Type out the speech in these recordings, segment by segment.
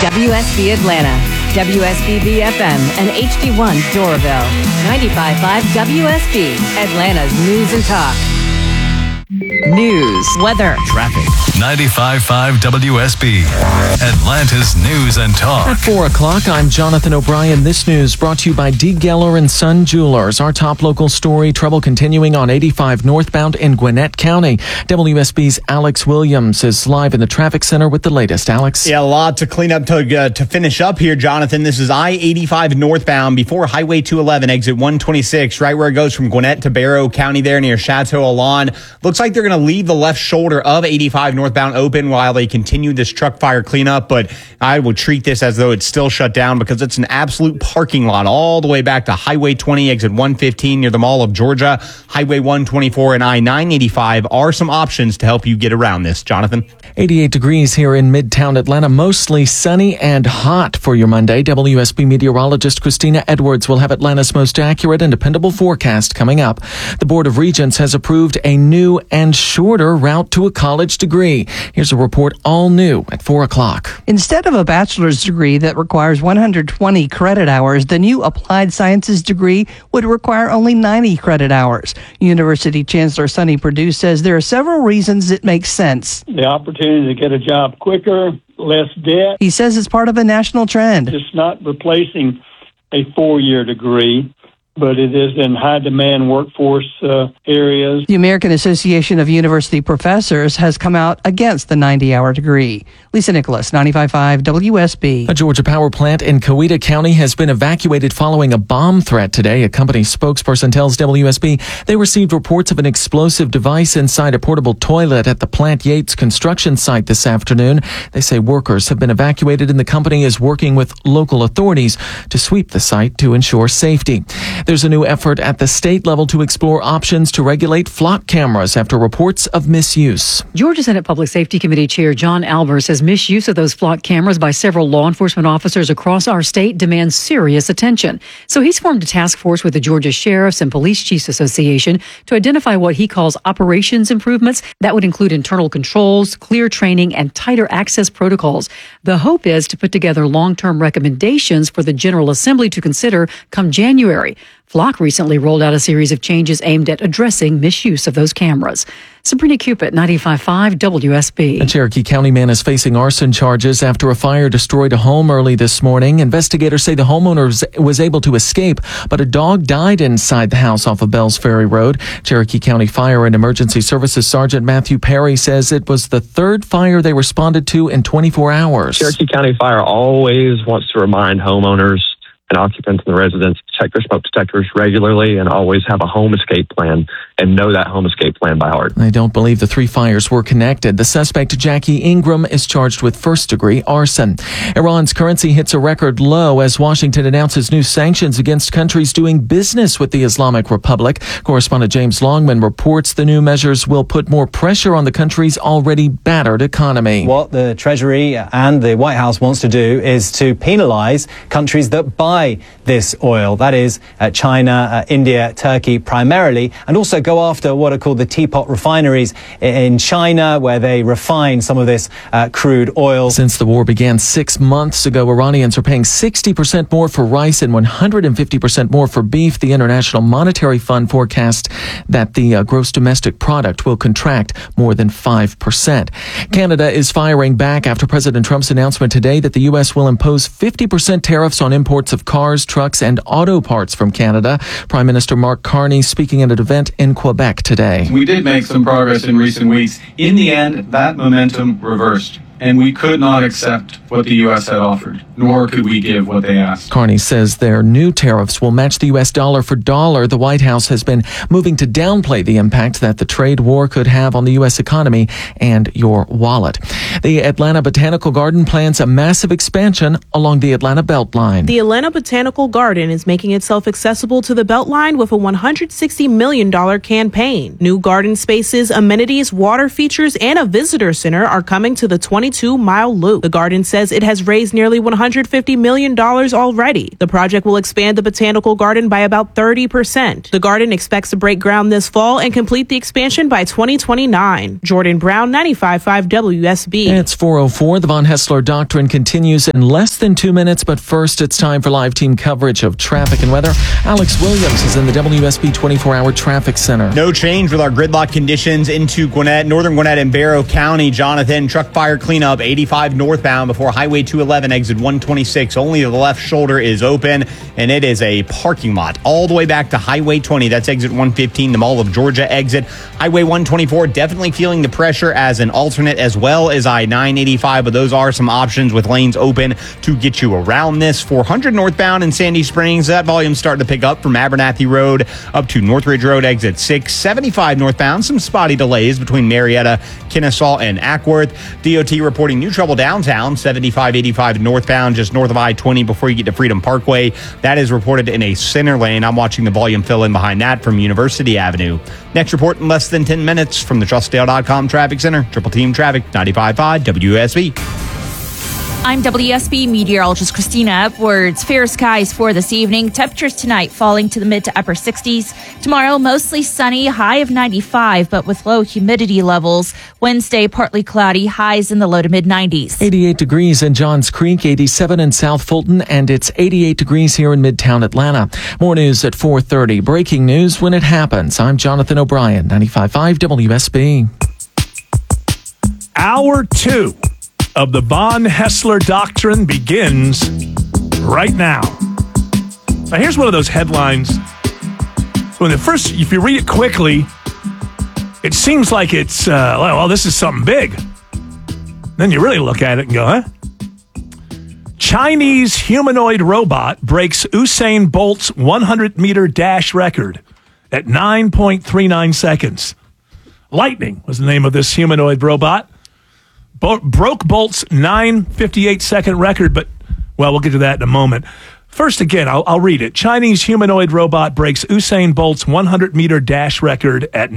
WSB Atlanta, WSBB FM, and HD1 Doraville. 95.5 WSB, Atlanta's News and Talk. News, weather, traffic. 95.5 WSB, Atlanta's News and Talk. At 4 o'clock, I'm Jonathan O'Brien. This news brought to you by D. Geller & Son Jewelers. Our top local story, trouble continuing on 85 northbound in Gwinnett County. WSB's Alex Williams is live in the traffic center with the latest. Alex? Yeah, a lot to clean up to finish up here, Jonathan. This is I-85 northbound before Highway 211, exit 126, right where it goes from Gwinnett to Barrow County there near Chateau Alon. Looks like they're going to leave the left shoulder of 85 northbound open while they continue this truck fire cleanup, but I would treat this as though it's still shut down because it's an absolute parking lot all the way back to Highway 20, exit 115 near the Mall of Georgia. Highway 124 and I-985 are some options to help you get around this. Jonathan? 88 degrees here in Midtown Atlanta, mostly sunny and hot for your Monday. WSB meteorologist Christina Edwards will have Atlanta's most accurate and dependable forecast coming up. The Board of Regents has approved a new and shorter route to a college degree. Here's a report all new at 4 o'clock. Instead of a bachelor's degree that requires 120 credit hours, the new applied sciences degree would require only 90 credit hours. University Chancellor Sonny Perdue says there are several reasons it makes sense. The opportunity to get a job quicker, less debt. He says it's part of a national trend. It's not replacing a 4-year degree, but it is in high-demand workforce areas. The American Association of University Professors has come out against the 90-hour degree. Lisa Nicholas, 95.5 WSB. A Georgia power plant in Coweta County has been evacuated following a bomb threat today. A company spokesperson tells WSB they received reports of an explosive device inside a portable toilet at the Plant Yates construction site this afternoon. They say workers have been evacuated and the company is working with local authorities to sweep the site to ensure safety. There's a new effort at the state level to explore options to regulate flock cameras after reports of misuse. Georgia Senate Public Safety Committee Chair John Alber says misuse of those flock cameras by several law enforcement officers across our state demands serious attention. So he's formed a task force with the Georgia Sheriffs and Police Chiefs Association to identify what he calls operations improvements. That would include internal controls, clear training, and tighter access protocols. The hope is to put together long-term recommendations for the General Assembly to consider come January. Flock recently rolled out a series of changes aimed at addressing misuse of those cameras. Sabrina Cupid, 95.5 WSB. A Cherokee County man is facing arson charges after a fire destroyed a home early this morning. Investigators say the homeowner was able to escape, but a dog died inside the house off of Bells Ferry Road. Cherokee County Fire and Emergency Services Sergeant Matthew Perry says it was the third fire they responded to in 24 hours. Cherokee County Fire always wants to remind homeowners and occupants and the residents to check their smoke detectors regularly and always have a home escape plan and know that home escape plan by heart. They don't believe the three fires were connected. The suspect, Jackie Ingram, is charged with first-degree arson. Iran's currency hits a record low as Washington announces new sanctions against countries doing business with the Islamic Republic. Correspondent James Longman reports the new measures will put more pressure on the country's already battered economy. What the Treasury and the White House wants to do is to penalize countries that buy this oil. That is China, India, Turkey primarily, and also go after what are called the teapot refineries in China, where they refine some of this crude oil. Since the war began 6 months ago, Iranians are paying 60% more for rice and 150% more for beef. The International Monetary Fund forecasts that the gross domestic product will contract more than 5%. Canada is firing back after President Trump's announcement today that the U.S. will impose 50% tariffs on imports of cars, trucks, and auto parts from Canada. Prime Minister Mark Carney speaking at an event in Quebec today. We did make some progress in recent weeks. In the end, that momentum reversed, and we could not accept what the U.S. had offered, nor could we give what they asked. Carney says their new tariffs will match the U.S. dollar for dollar. The White House has been moving to downplay the impact that the trade war could have on the U.S. economy and your wallet. The Atlanta Botanical Garden plans a massive expansion along the Atlanta Beltline. The Atlanta Botanical Garden is making itself accessible to the Beltline with a $160 million campaign. New garden spaces, amenities, water features, and a visitor center are coming to the 2020 1.2-mile loop. The Garden says it has raised nearly $150 million already. The project will expand the botanical garden by about 30%. The Garden expects to break ground this fall and complete the expansion by 2029. Jordan Brown, 95.5 WSB. It's 4:04. The Von Hessler Doctrine continues in less than 2 minutes, but first it's time for live team coverage of traffic and weather. Alex Williams is in the WSB 24-hour traffic center. No change with our gridlock conditions into Gwinnett, northern Gwinnett and Barrow County. Jonathan, truck fire cleanup 85 northbound before Highway 211, exit 126. Only the left shoulder is open, and it is a parking lot all the way back to Highway 20. That's exit 115, the Mall of Georgia exit. Highway 124, definitely feeling the pressure as an alternate, as well as I-985, but those are some options with lanes open to get you around this. 400 northbound in Sandy Springs, that volume's starting to pick up from Abernathy Road up to Northridge Road, exit 6. 75 northbound, some spotty delays between Marietta, Kennesaw, and Ackworth. DOT reporting new trouble downtown, 75-85 northbound, just north of I-20 before you get to Freedom Parkway. That is reported in a center lane. I'm watching the volume fill in behind that from University Avenue. Next report in less than 10 minutes from the TrustDale.com Traffic Center. Triple Team Traffic, 95.5 WSB. I'm WSB meteorologist Christina Edwards. Fair skies for this evening. Temperatures tonight falling to the mid to upper 60s. Tomorrow, mostly sunny, high of 95, but with low humidity levels. Wednesday, partly cloudy, highs in the low to mid 90s. 88 degrees in Johns Creek, 87 in South Fulton, and it's 88 degrees here in Midtown Atlanta. More news at 4:30. Breaking news when it happens. I'm Jonathan O'Brien, 95.5 WSB. Hour 2 of the Von Hessler Doctrine begins right now. Now, here's one of those headlines. If you read it quickly, it seems like it's, well, this is something big. Then you really look at it and go, huh? Chinese humanoid robot breaks Usain Bolt's 100-meter dash record at 9.39 seconds. Lightning was the name of this humanoid robot. Broke Bolt's 9:58-second record, but, well, we'll get to that in a moment. First, again, I'll read it. Chinese humanoid robot breaks Usain Bolt's 100-meter dash record at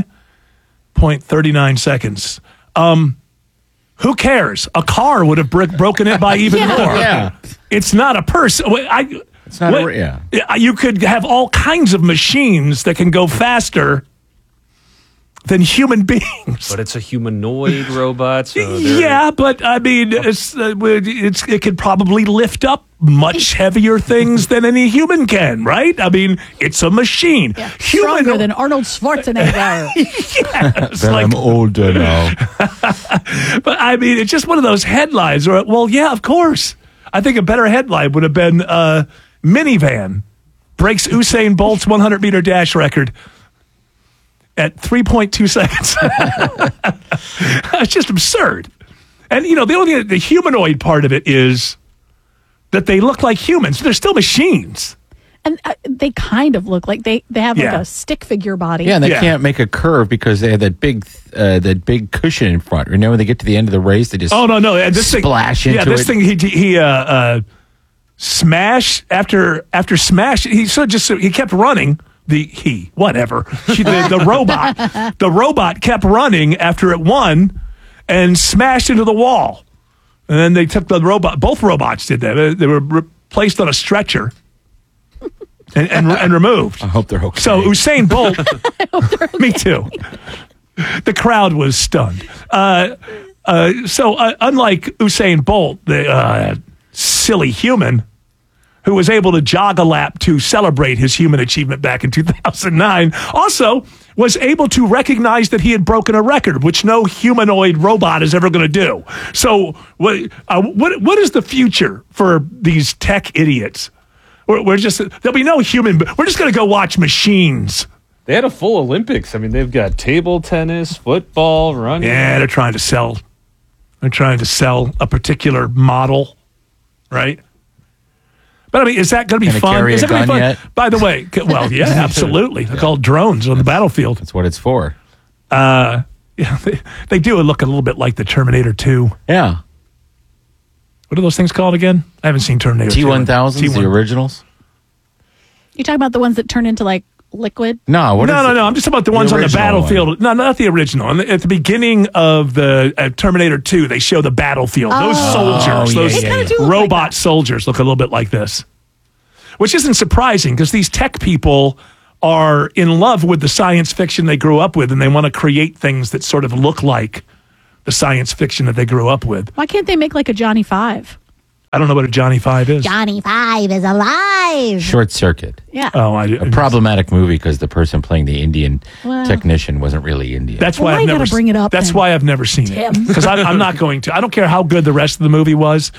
9.39 seconds. Who cares? A car would have broken it by even more. Yeah. It's not a person. It's not You could have all kinds of machines that can go faster than human beings. But it's a humanoid robot. So yeah, but I mean, it could probably lift up much heavier things than any human can, right? I mean, it's a machine. Yeah, stronger than Arnold Schwarzenegger. Yes, but I'm older now. But I mean, it's just one of those headlines where, well, yeah, of course. I think a better headline would have been minivan breaks Usain Bolt's 100-meter dash record at 3.2 seconds. It's just absurd. And, you know, the humanoid part of it is that they look like humans. They're still machines. And they kind of look like they have like a stick figure body. Yeah, and they can't make a curve because they have that big cushion in front. Remember, when they get to the end of the race, they just splash into it. Yeah, this thing, he smash after smash. He kept running. The robot kept running after it won and smashed into the wall. And then they took the robot. Both robots did that. They were placed on a stretcher and removed. I hope they're okay. So Usain Bolt, me too. The crowd was stunned. So unlike Usain Bolt, the silly human who was able to jog a lap to celebrate his human achievement back in 2009, also was able to recognize that he had broken a record, which no humanoid robot is ever going to do. So what is the future for these tech idiots? There'll be no human, we're just going to go watch machines. They had a full Olympics. I mean, they've got table tennis, football, running. Yeah, they're trying to sell a particular model, right? But I mean, is that going to be fun? Is that going to be fun? Yet? By the way, well, yeah, absolutely. They're called drones on the battlefield. That's what it's for. Yeah, they do look a little bit like the Terminator 2. Yeah. What are those things called again? I haven't seen Terminator 2. T-1000s, the originals. You talking about the ones that turn into like liquid? No, no. I'm just talking about the ones on the battlefield. One. No, not the original. At the beginning of the Terminator 2, they show the battlefield. Those soldiers, those robot soldiers look a little bit like this. Which isn't surprising because these tech people are in love with the science fiction they grew up with, and they want to create things that sort of look like the science fiction that they grew up with. Why can't they make like a Johnny Five? I don't know what a Johnny Five is. Johnny Five is alive. Short Circuit. Yeah. Oh, a problematic movie because the person playing the Indian technician wasn't really Indian. That's why I've never bring it up. That's why I've never seen it because I'm not going to. I don't care how good the rest of the movie was.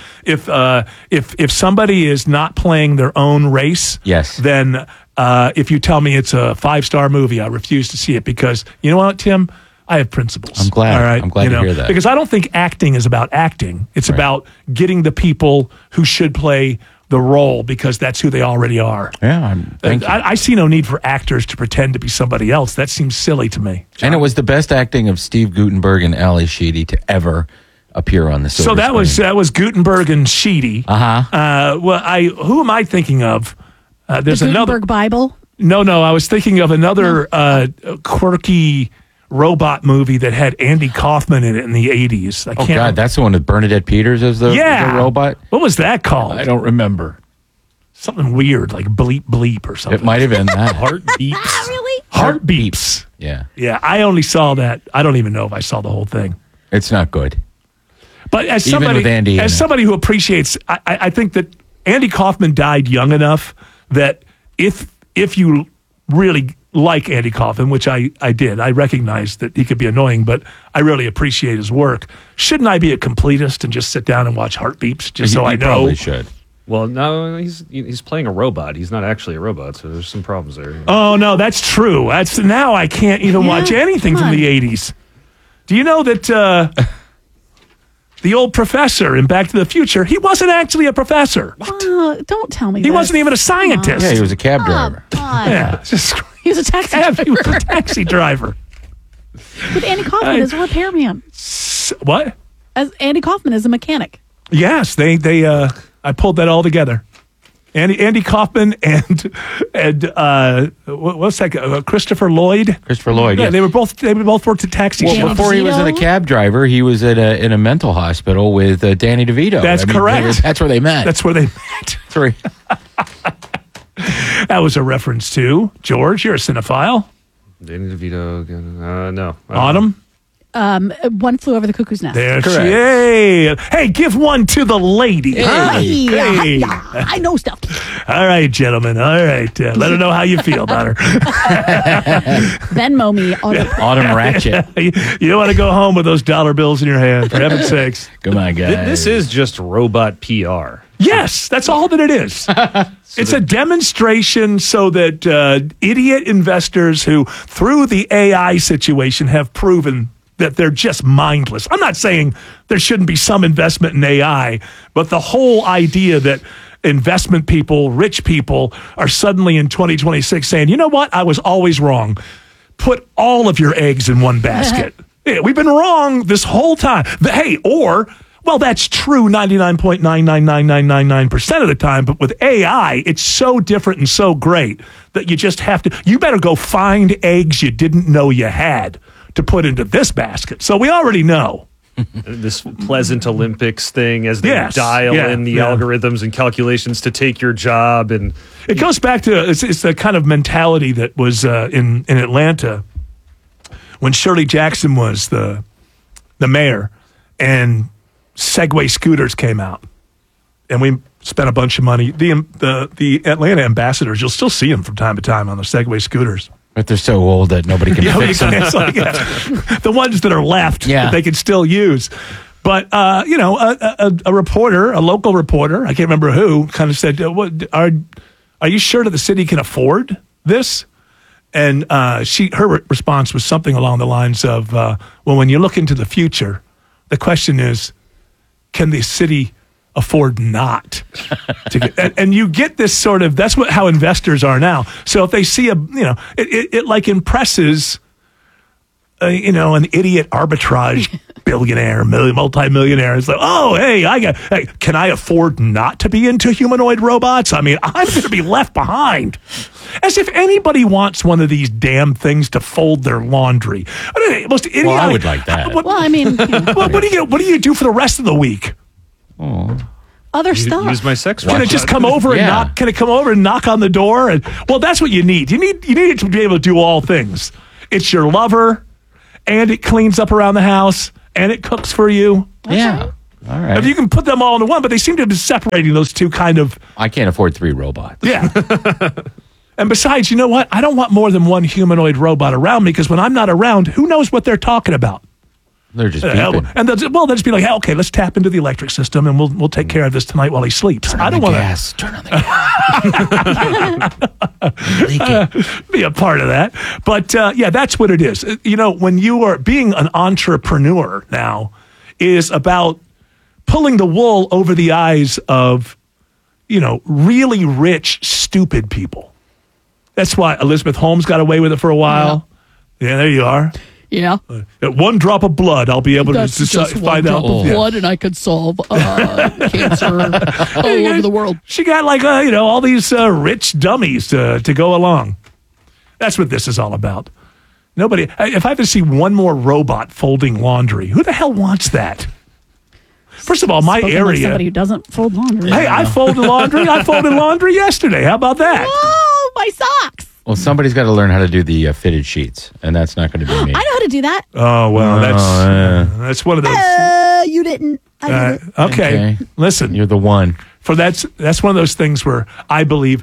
If somebody is not playing their own race, then if you tell me it's a 5-star movie, I refuse to see it because you know what, Tim. I have principles. I'm glad. All right? I'm glad to hear that. Because I don't think acting is about acting. It's about getting the people who should play the role because that's who they already are. Yeah, thank you. I see no need for actors to pretend to be somebody else. That seems silly to me. John. And it was the best acting of Steve Guttenberg and Ali Sheedy to ever appear on the silver screen. that was Guttenberg and Sheedy. Who am I thinking of? There's the another Gutenberg Bible. No. I was thinking of another quirky robot movie that had Andy Kaufman in it in the 80s. Oh, God, that's the one with Bernadette Peters as the robot? What was that called? I don't remember. Something weird, like Bleep Bleep or something. It might have been that. Heart Beeps. Really? Heart Beeps. Yeah. Yeah, I only saw that. I don't even know if I saw the whole thing. It's not good. But as Even somebody, with Andy as somebody who appreciates, I think that Andy Kaufman died young enough that if you really like Andy Kaufman, which I did. I recognize that he could be annoying, but I really appreciate his work. Shouldn't I be a completist and just sit down and watch Heartbeeps just so I know? Probably should. Well, no, he's playing a robot. He's not actually a robot, so there's some problems there. Oh, no, that's true. Now I can't even watch anything from the 80s. Do you know that the old professor in Back to the Future, he wasn't actually a professor. Don't tell me He wasn't even a scientist. Yeah, he was a cab driver. Yeah, he was a taxi driver. He was a taxi driver. With Andy Kaufman as a repairman. What? As Andy Kaufman as a mechanic. Yes, I pulled that all together. Andy Kaufman and what's that? Christopher Lloyd. Christopher Lloyd. Yeah, yes. they both worked at taxi shops. Before he was in a cab driver, he was in a mental hospital with Danny DeVito. That's correct. That's where they met. Sorry. That was a reference to George. You're a cinephile. Danny DeVito. No. Autumn. One Flew Over the Cuckoo's Nest. There she is. Hey, give one to the lady. Hey. I know stuff. All right, gentlemen. All right. Let her know how you feel about her. Venmo me. Autumn Ratchet. You don't want to go home with those dollar bills in your hand, for heaven's sakes. Come on, guys. This is just robot PR. Yes, that's all that it is. It's a demonstration so that idiot investors who, through the AI situation, have proven that they're just mindless. I'm not saying there shouldn't be some investment in AI, but the whole idea that investment people, rich people, are suddenly in 2026 saying, you know what, I was always wrong. Put all of your eggs in one basket. Yeah, we've been wrong this whole time. Well, that's true 99.999999% of the time, but with AI, it's so different and so great that you just have to, you better go find eggs you didn't know you had to put into this basket. So we already know. This Pleasant Olympics thing as they dial in the algorithms and calculations to take your job. And it goes back to, it's the kind of mentality that was in Atlanta when Shirley Jackson was the mayor and Segway scooters came out, and we spent a bunch of money. The Atlanta ambassadors, you'll still see them from time to time on the Segway scooters. But they're so old that nobody can fix them. The ones that are left that they can still use. But, a reporter, a local reporter, I can't remember who, kind of said, are you sure that the city can afford this? And her response was something along the lines of, well, when you look into the future, the question is, can the city afford not to get, and you get this sort of, that's how investors are now. So if they see it like impresses an idiot arbitrage billionaire, multi-millionaire is like, oh, hey, can I afford not to be into humanoid robots? I mean, I'm going to be left behind. As if anybody wants one of these damn things to fold their laundry. Most idiotic. Well, I would like that. Well, I mean, what do you do for the rest of the week? Other stuff. Use my sex. Can it just come over and knock? Can it come over and knock on the door? Well, that's what you need. You need it to be able to do all things. It's your lover, and it cleans up around the house, and it cooks for you. Yeah. All right. If you can put them all into one, but they seem to be separating those two kind of. I can't afford 3 robots. Yeah. And besides, you know what? I don't want more than one humanoid robot around me because when I'm not around, who knows what they're talking about? They're just beeping. And they'll just be like, hey, okay, let's tap into the electric system and we'll take care of this tonight while he sleeps. I don't want to turn on the gas. Be a part of that. But that's what it is. When you are being an entrepreneur now is about pulling the wool over the eyes of, really rich, stupid people. That's why Elizabeth Holmes got away with it for a while. Yeah, there you are. Yeah. At one drop of blood, I'll be able to find out. Blood, and I could solve cancer all over the world. She got all these rich dummies to go along. That's what this is all about. Nobody. If I have to see one more robot folding laundry, who the hell wants that? First of all, my area. Like somebody who doesn't fold laundry. Hey, I folded laundry. I folded laundry yesterday. How about that? Whoa, my socks. Well, somebody's got to learn how to do the fitted sheets, and that's not going to be me. I know how to do that. Oh, well, that's one of those. You didn't. I did it. Okay. Listen. You're the one. That's one of those things where I believe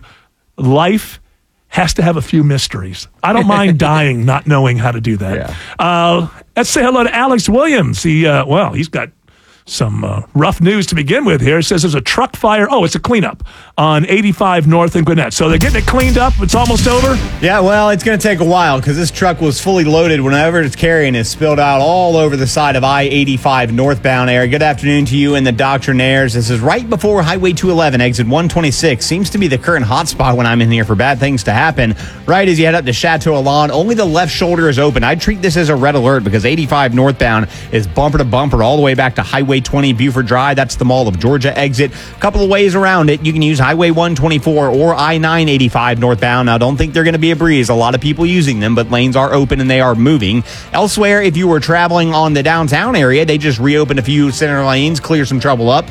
life has to have a few mysteries. I don't mind dying not knowing how to do that. Yeah. Let's say hello to Alex Williams. He's got some rough news to begin with here. It says there's a truck fire. Oh, it's a cleanup on 85 North in Gwinnett. So they're getting it cleaned up. It's almost over. Yeah, well, it's going to take a while because this truck was fully loaded. Whenever it's carrying is spilled out all over the side of I-85 northbound area. Good afternoon to you and the Doctrinaires. This is right before Highway 211, exit 126. Seems to be the current hotspot when I'm in here for bad things to happen. Right as you head up to Chateau Alon, only the left shoulder is open. I treat this as a red alert because 85 northbound is bumper to bumper all the way back to Highway 20 Buford Drive. That's the Mall of Georgia exit. A couple of ways around it. You can use Highway 124 or I-985 northbound. Now, don't think they're going to be a breeze. A lot of people using them, but lanes are open and they are moving. Elsewhere, if you were traveling on the downtown area, they just reopened a few center lanes, clear some trouble up.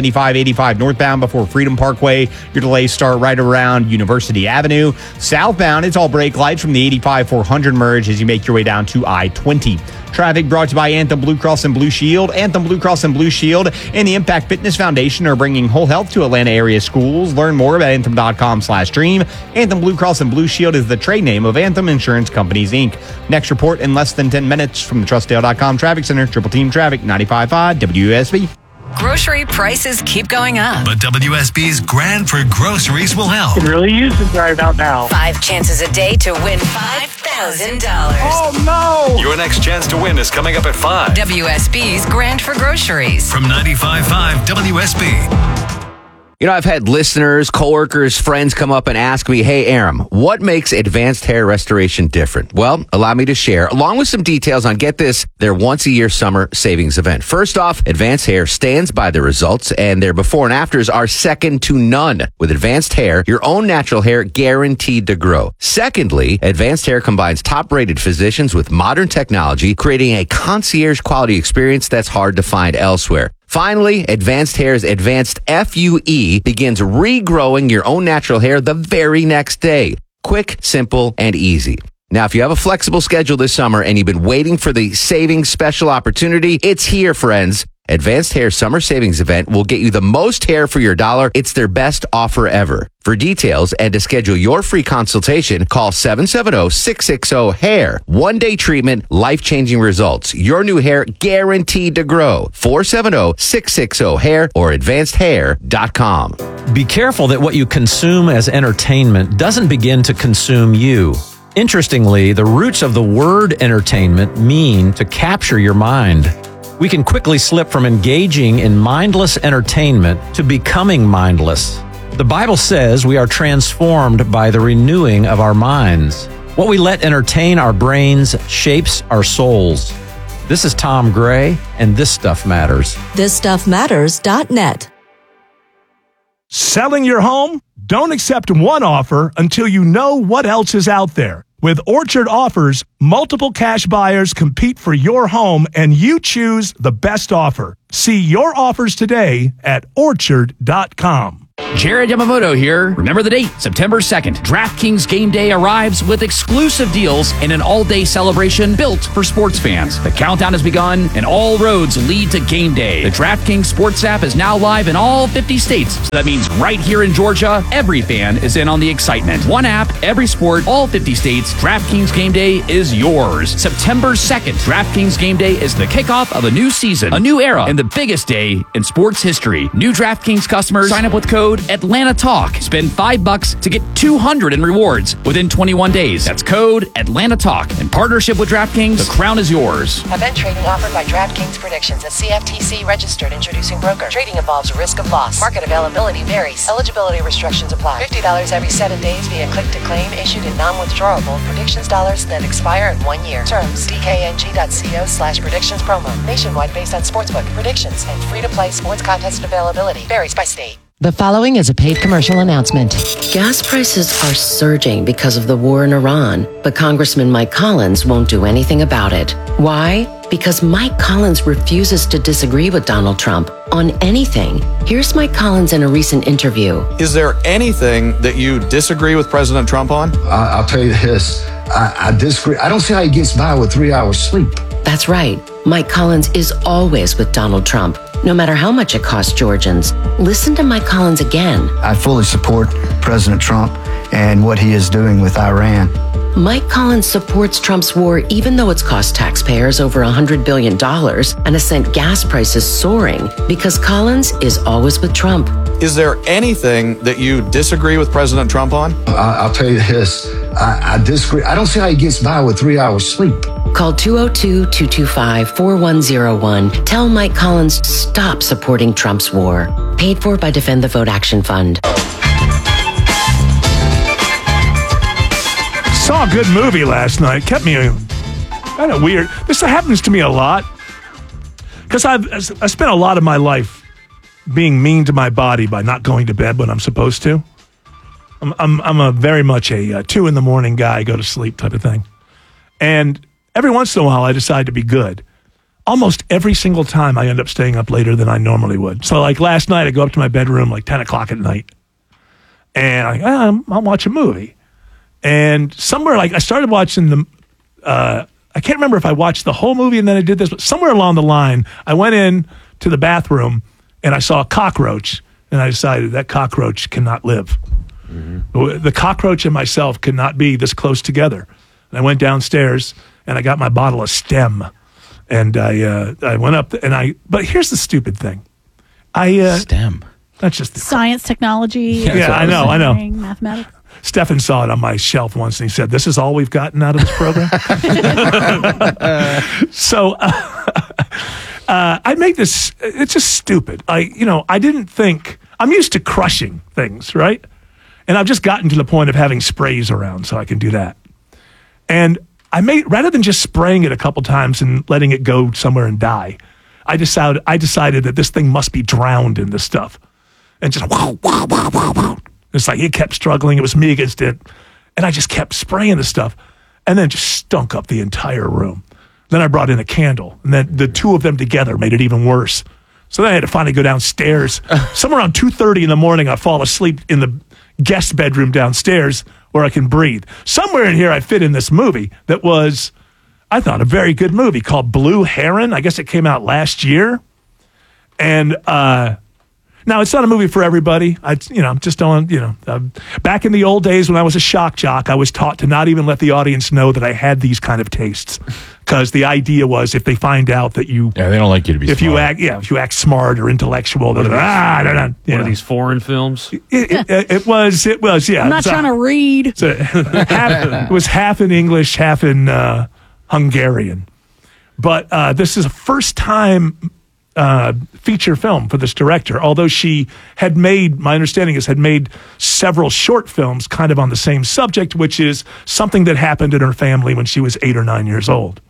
75-85 northbound before Freedom Parkway. Your delays start right around University Avenue. Southbound, it's all brake lights from the 85-400 merge as you make your way down to I-20. Traffic brought to you by Anthem Blue Cross and Blue Shield. Anthem Blue Cross and Blue Shield and the Impact Fitness Foundation are bringing whole health to Atlanta area schools. Learn more about anthem.com/dream. Anthem Blue Cross and Blue Shield is the trade name of Anthem Insurance Companies, Inc. Next report in less than 10 minutes from the TrustDale.com Traffic Center. Triple Team Traffic, 95.5 WSB. Grocery prices keep going up. But WSB's Grand for Groceries will help. Could really use it right about now. 5 chances a day to win $5,000. Oh, no! Your next chance to win is coming up at 5. WSB's Grand for Groceries. From 95.5 WSB. I've had listeners, coworkers, friends come up and ask me, hey, Aram, what makes Advanced Hair Restoration different? Well, allow me to share, along with some details on, get this, their once-a-year summer savings event. First off, Advanced Hair stands by the results, and their before and afters are second to none. With Advanced Hair, your own natural hair guaranteed to grow. Secondly, Advanced Hair combines top-rated physicians with modern technology, creating a concierge-quality experience that's hard to find elsewhere. Finally, Advanced Hair's Advanced FUE begins regrowing your own natural hair the very next day. Quick, simple, and easy. Now, if you have a flexible schedule this summer and you've been waiting for the savings special opportunity, it's here, friends. Advanced Hair Summer Savings Event will get you the most hair for your dollar. It's their best offer ever. For details and to schedule your free consultation, call 770-660-HAIR. One-day treatment, life-changing results. Your new hair guaranteed to grow. 470-660-HAIR or advancedhair.com. Be careful that what you consume as entertainment doesn't begin to consume you. Interestingly, the roots of the word entertainment mean to capture your mind. We can quickly slip from engaging in mindless entertainment to becoming mindless. The Bible says we are transformed by the renewing of our minds. What we let entertain our brains shapes our souls. This is Tom Gray, and This Stuff Matters. ThisStuffMatters.net. Selling your home? Don't accept one offer until you know what else is out there. With Orchard Offers, multiple cash buyers compete for your home, and you choose the best offer. See your offers today at Orchard.com. Jared Yamamoto here. Remember the date, September 2nd. DraftKings Game Day arrives with exclusive deals and an all-day celebration built for sports fans. The countdown has begun, and all roads lead to Game Day. The DraftKings Sports app is now live in all 50 states, so that means right here in Georgia, every fan is in on the excitement. One app, every sport, all 50 states. DraftKings Game Day is yours. September 2nd, DraftKings Game Day is the kickoff of a new season, a new era, and the biggest day in sports history. New DraftKings customers sign up with code Atlanta Talk. Spend $5 to get $200 in rewards within 21 days. That's code Atlanta Talk. In partnership with DraftKings, the crown is yours. Event trading offered by DraftKings Predictions, a CFTC registered introducing broker. Trading involves risk of loss. Market availability varies. Eligibility restrictions apply. $50 every 7 days via click to claim, issued in non-withdrawable predictions dollars that expire in 1 year. Terms dkng.co/predictions promo. Nationwide based on sportsbook predictions and free-to-play sports contest availability. Varies by state. The following is a paid commercial announcement. Gas prices are surging because of the war in Iran, but Congressman Mike Collins won't do anything about it. Why? Because Mike Collins refuses to disagree with Donald Trump on anything. Here's Mike Collins in a recent interview. Is there anything that you disagree with President Trump on? I'll tell you this. I disagree. I don't see how he gets by with 3 hours sleep. That's right. Mike Collins is always with Donald Trump, no matter how much it costs Georgians. Listen to Mike Collins again. I fully support President Trump and what he is doing with Iran. Mike Collins supports Trump's war even though it's cost taxpayers over $100 billion and has sent gas prices soaring, because Collins is always with Trump. Is there anything that you disagree with President Trump on? I'll tell you this. I disagree. I don't see how he gets by with 3 hours sleep. Call 202-225-4101. Tell Mike Collins stop supporting Trump's war. Paid for by Defend the Vote Action Fund. Saw a good movie last night. Kept me kind of weird. This happens to me a lot because I spent a lot of my life being mean to my body by not going to bed when I'm supposed to. I'm a very much a 2 a.m. guy, go to sleep type of thing. And every once in a while, I decide to be good. Almost every single time, I end up staying up later than I normally would. So, like last night, I go up to my bedroom like 10 o'clock at night, and I'll watch a movie. And somewhere, like I started watching the, I can't remember if I watched the whole movie and then I did this, but somewhere along the line, I went in to the bathroom and I saw a cockroach, and I decided that cockroach cannot live. Mm-hmm. The cockroach and myself cannot be this close together. And I went downstairs and I got my bottle of Stem, and I went up but here's the stupid thing. Stem. That's just science, technology. Yeah, I know. Mathematics. Stefan saw it on my shelf once and he said, "This is all we've gotten out of this program." So I make this, it's just stupid. I didn't think, I'm used to crushing things, right? And I've just gotten to the point of having sprays around so I can do that. And rather than just spraying it a couple times and letting it go somewhere and die, I decided that this thing must be drowned in this stuff. And just wow. It's like it kept struggling. It was me against it. And I just kept spraying the stuff. And then just stunk up the entire room. Then I brought in a candle. And then the two of them together made it even worse. So then I had to finally go downstairs. Somewhere around 2:30 in the morning, I fall asleep in the guest bedroom downstairs where I can breathe. Somewhere in here I fit in this movie that was, I thought, a very good movie called Blue Heron. I guess it came out last year. And now, it's not a movie for everybody. Just don't, back in the old days when I was a shock jock, I was taught to not even let the audience know that I had these kind of tastes. Because the idea was if they find out that you... Yeah, they don't like you to be smart. If you act smart or intellectual, they're one of these foreign films? It was, yeah. I'm not trying to read. It was half in English, half in Hungarian. But this is the first time feature film for this director, although she had my understanding is, had made several short films kind of on the same subject, which is something that happened in her family when she was 8 or 9 years old.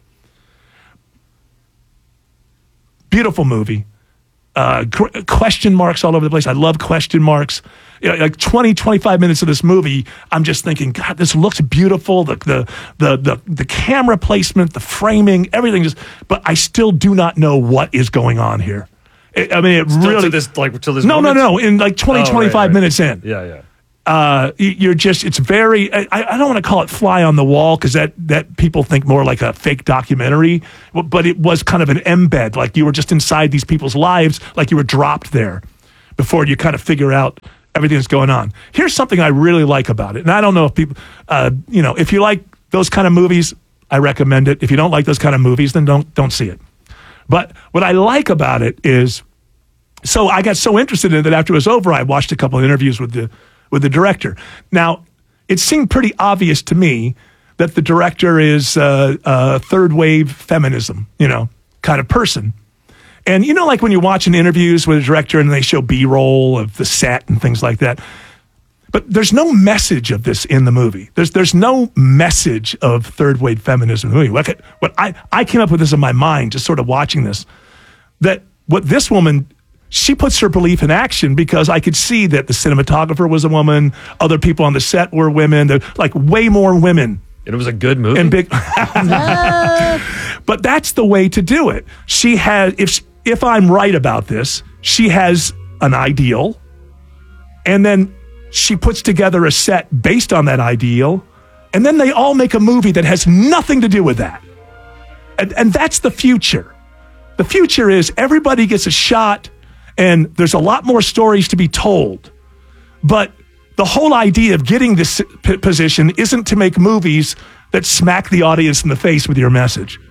Beautiful movie. Question marks all over the place. I love question marks. Like 20, 25 minutes of this movie, I'm just thinking, God, this looks beautiful. The camera placement, the framing, everything but I still do not know what is going on here. Still to this moment? No. In like 20, 25 minutes in. Yeah. It's very, I don't want to call it fly on the wall, because that people think more like a fake documentary, but it was kind of an embed, like you were just inside these people's lives, like you were dropped there before you kind of figure out everything that's going on. Here's something I really like about it, and I don't know if people, if you like those kind of movies, I recommend it. If you don't like those kind of movies, then don't see it. But what I like about it is, so I got so interested in it that after it was over, I watched a couple of interviews with the director. Now, it seemed pretty obvious to me that the director is a third wave feminism, kind of person. And like when you're watching interviews with a director and they show B-roll of the set and things like that. But there's no message of this in the movie. There's no message of third wave feminism in the movie. What I came up with this in my mind, just sort of watching this, that what this woman, she puts her belief in action, because I could see that the cinematographer was a woman, other people on the set were women, like way more women. And it was a good movie. And big, but that's the way to do it. She has, if I'm right about this, she has an ideal, and then she puts together a set based on that ideal, and then they all make a movie that has nothing to do with that. And that's the future. The future is everybody gets a shot, and there's a lot more stories to be told. But the whole idea of getting this position isn't to make movies that smack the audience in the face with your message.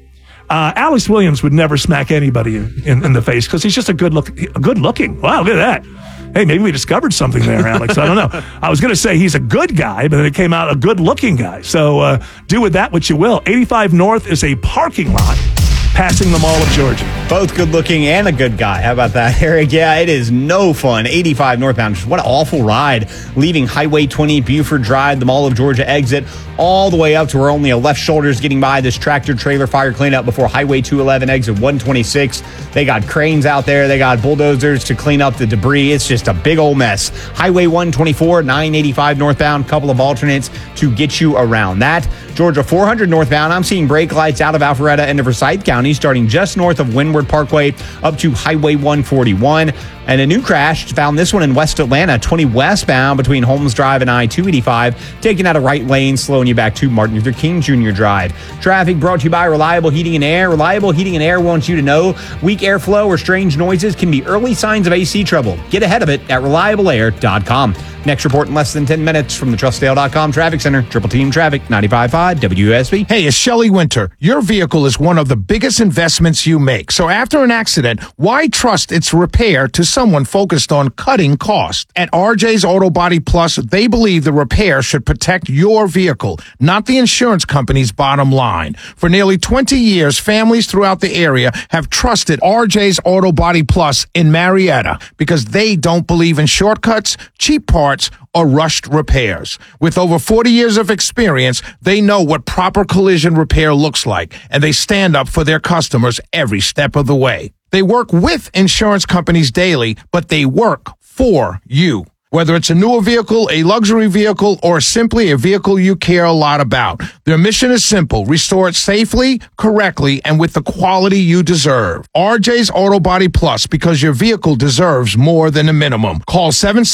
Alex Williams would never smack anybody in the face, because he's just a good looking. Wow, look at that. Hey, maybe we discovered something there, Alex. I don't know. I was going to say he's a good guy, but then it came out a good looking guy. So do with that what you will. 85 North is a parking lot passing the Mall of Georgia. Both good looking and a good guy. How about that, Eric? Yeah, it is no fun. 85 northbound. What an awful ride. Leaving Highway 20, Buford Drive, the Mall of Georgia exit, all the way up to where only a left shoulder is getting by this tractor trailer fire cleanup before Highway 211 exit 126. They got cranes out there. They got bulldozers to clean up the debris. It's just a big old mess. Highway 124, 985 northbound, couple of alternates to get you around that. Georgia 400 northbound. I'm seeing brake lights out of Alpharetta into Forsyth County, starting just north of Windward Parkway up to Highway 141. And a new crash, found this one in West Atlanta, 20 westbound between Holmes Drive and I-285, taking out a right lane, slowing you back to Martin Luther King Jr. Drive. Traffic brought to you by Reliable Heating and Air. Reliable Heating and Air wants you to know weak airflow or strange noises can be early signs of AC trouble. Get ahead of it at reliableair.com. Next report in less than 10 minutes from the TrustDale.com Traffic Center. Triple Team Traffic, 95.5 WSB. Hey, it's Shelley Winter. Your vehicle is one of the biggest investments you make. So after an accident, why trust its repair to someone focused on cutting costs? At RJ's Auto Body Plus, they believe the repair should protect your vehicle, not the insurance company's bottom line. For nearly 20 years, families throughout the area have trusted RJ's Auto Body Plus in Marietta because they don't believe in shortcuts, cheap parts, or rushed repairs. With over 40 years of experience, they know what proper collision repair looks like, and they stand up for their customers every step of the way. They work with insurance companies daily, but they work for you. Whether it's a newer vehicle, a luxury vehicle, or simply a vehicle you care a lot about, their mission is simple: restore it safely, correctly, and with the quality you deserve. RJ's Auto Body Plus, because your vehicle deserves more than a minimum. Call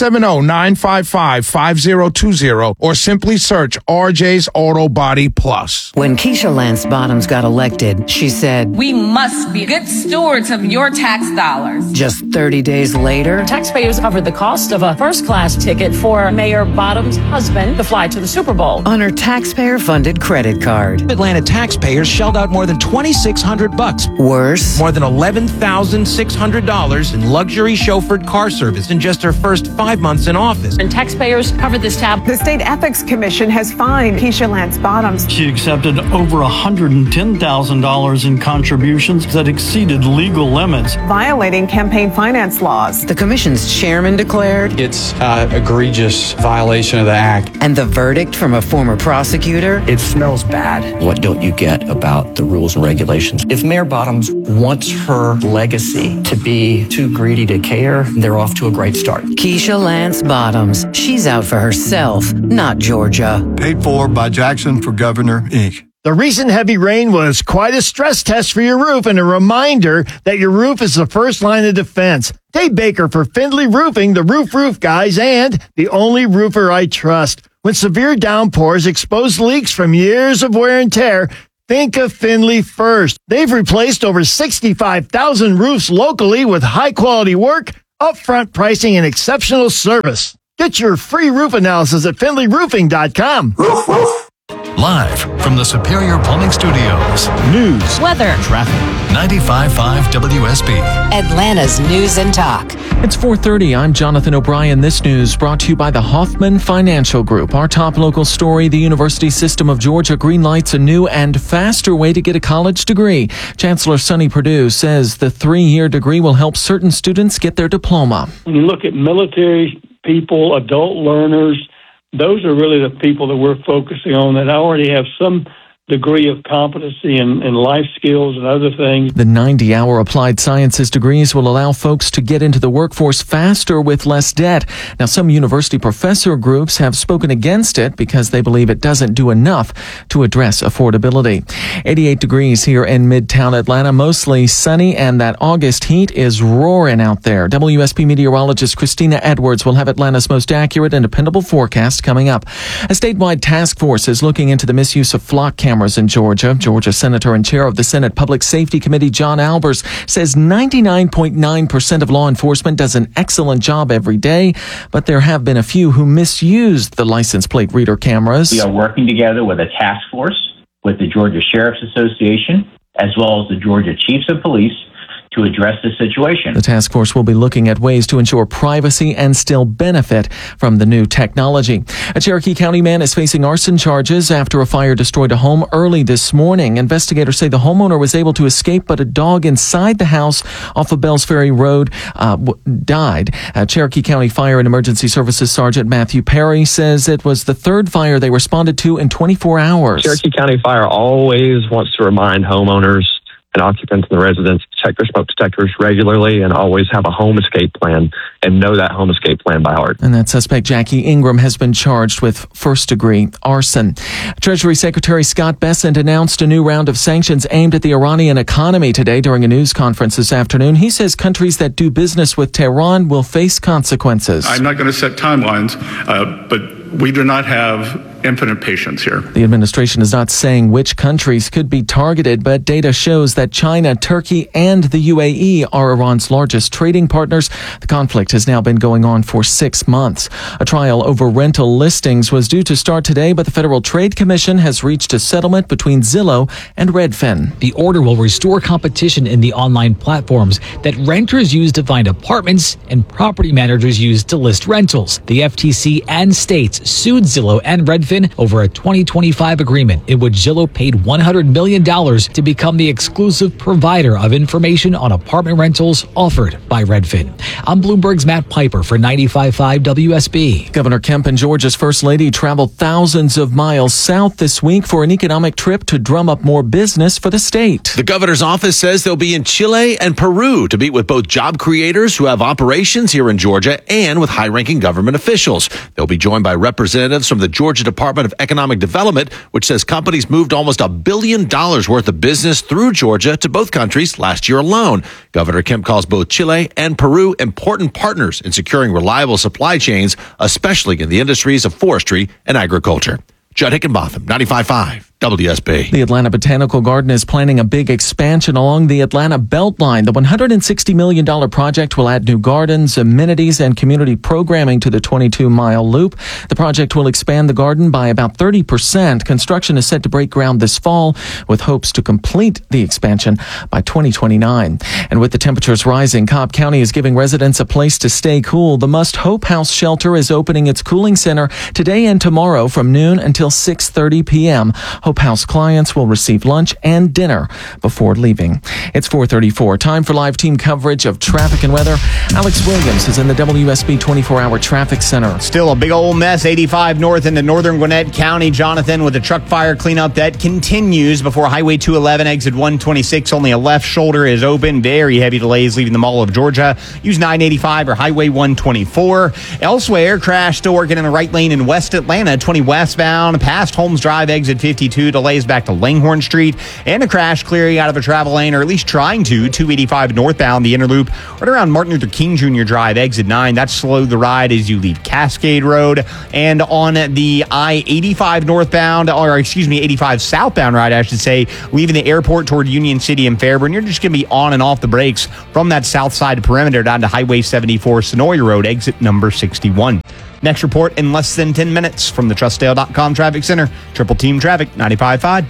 770-955-5020 or simply search RJ's Auto Body Plus. When Keisha Lance Bottoms got elected, she said, "We must be good stewards of your tax dollars." Just 30 days later, taxpayers covered the cost of a first-class class ticket for Mayor Bottom's husband to fly to the Super Bowl. On her taxpayer-funded credit card. Atlanta taxpayers shelled out more than $2,600. Worse. More than $11,600 in luxury chauffeured car service in just her first 5 months in office. And taxpayers covered this tab. The State Ethics Commission has fined Keisha Lance Bottoms. She accepted over $110,000 in contributions that exceeded legal limits, violating campaign finance laws. The commission's chairman declared it's egregious violation of the act. And the verdict from a former prosecutor? It smells bad. What don't you get about the rules and regulations? If Mayor Bottoms wants her legacy to be too greedy to care, they're off to a great start. Keisha Lance Bottoms. She's out for herself, not Georgia. Paid for by Jackson for Governor, Inc. The recent heavy rain was quite a stress test for your roof and a reminder that your roof is the first line of defense. Dave Baker for Findlay Roofing, the roof guys, and the only roofer I trust. When severe downpours expose leaks from years of wear and tear, think of Findlay first. They've replaced over 65,000 roofs locally with high-quality work, upfront pricing, and exceptional service. Get your free roof analysis at FindlayRoofing.com. Live from the Superior Plumbing Studios. News, weather, traffic. 95.5 WSB. Atlanta's News and Talk. It's 4:30. I'm Jonathan O'Brien. This news brought to you by the Hoffman Financial Group. Our top local story, the University System of Georgia greenlights a new and faster way to get a college degree. Chancellor Sonny Perdue says the 3-year degree will help certain students get their diploma. When you look at military people, adult learners, those are really the people that we're focusing on that already have some degree of competency in life skills and other things. The 90-hour applied sciences degrees will allow folks to get into the workforce faster with less debt. Now, some university professor groups have spoken against it because they believe it doesn't do enough to address affordability. 88 degrees here in Midtown Atlanta, mostly sunny, and that August heat is roaring out there. WSP meteorologist Christina Edwards will have Atlanta's most accurate and dependable forecast coming up. A statewide task force is looking into the misuse of flock cameras in Georgia. Georgia Senator and Chair of the Senate Public Safety Committee, John Albers, says 99.9% of law enforcement does an excellent job every day, but there have been a few who misused the license plate reader cameras. We are working together with a task force with the Georgia Sheriff's Association, as well as the Georgia Chiefs of Police, to address the situation. The task force will be looking at ways to ensure privacy and still benefit from the new technology. A Cherokee County man is facing arson charges after a fire destroyed a home early this morning. Investigators say the homeowner was able to escape, but a dog inside the house off of Bells Ferry Road died. Cherokee County Fire and Emergency Services Sergeant Matthew Perry says it was the third fire they responded to in 24 hours. Cherokee County Fire always wants to remind homeowners and occupants and the residents to check their smoke detectors regularly and always have a home escape plan and know that home escape plan by heart. And that suspect, Jackie Ingram, has been charged with first-degree arson. Treasury Secretary Scott Bessent announced a new round of sanctions aimed at the Iranian economy today during a news conference this afternoon. He says countries that do business with Tehran will face consequences. I'm not going to set timelines, but we do not have infinite patience here. The administration is not saying which countries could be targeted, but data shows that China, Turkey, and the UAE are Iran's largest trading partners. The conflict has now been going on for 6 months. A trial over rental listings was due to start today, but the Federal Trade Commission has reached a settlement between Zillow and Redfin. The order will restore competition in the online platforms that renters use to find apartments and property managers use to list rentals. The FTC and states sued Zillow and Redfin over a 2025 agreement in which Zillow paid $100 million to become the exclusive provider of information on apartment rentals offered by Redfin. I'm Bloomberg's Matt Piper for 95.5 WSB. Governor Kemp and Georgia's First Lady traveled thousands of miles south this week for an economic trip to drum up more business for the state. The governor's office says they'll be in Chile and Peru to meet with both job creators who have operations here in Georgia and with high-ranking government officials. They'll be joined by representatives from the Georgia Department of Economic Development, which says companies moved almost $1 billion worth of business through Georgia to both countries last year alone. Governor Kemp calls both Chile and Peru important partners in securing reliable supply chains, especially in the industries of forestry and agriculture. Judd Hickenbotham, 95.5 WSB. The Atlanta Botanical Garden is planning a big expansion along the Atlanta Beltline. The $160 million project will add new gardens, amenities, and community programming to the 22-mile loop. The project will expand the garden by about 30%. Construction is set to break ground this fall, with hopes to complete the expansion by 2029. And with the temperatures rising, Cobb County is giving residents a place to stay cool. The Must Hope House Shelter is opening its cooling center today and tomorrow from noon until 6:30 p.m. Hope House clients will receive lunch and dinner before leaving. It's 4:34. Time for live team coverage of traffic and weather. Alex Williams is in the WSB 24-hour traffic center. Still a big old mess. 85 north into northern Gwinnett County. Jonathan, with a truck fire cleanup that continues before Highway 211, exit 126. Only a left shoulder is open. Very heavy delays leaving the Mall of Georgia. Use 985 or Highway 124. Elsewhere, crash still working in the right lane in West Atlanta. 20 westbound past Holmes Drive, exit 52. Delays back to Langhorne Street. And a crash clearing out of a travel lane, or at least trying to. 285 northbound, the inner loop, right around Martin Luther King Jr. Drive, exit 9. That slowed the ride as you leave Cascade Road. And on the I-85 northbound, or excuse me, 85 southbound ride, I should say, leaving the airport toward Union City and Fairburn, you're just going to be on and off the brakes from that south side perimeter down to Highway 74, Sonoya Road, exit number 61. Next report in less than 10 minutes from the TrustDale.com Traffic Center. Triple Team Traffic, 95.5